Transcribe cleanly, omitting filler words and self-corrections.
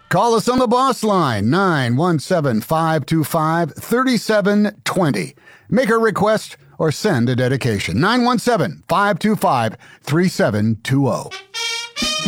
Call us on the boss line, 917-525-3720. Make a request or send a dedication, 917-525-3720.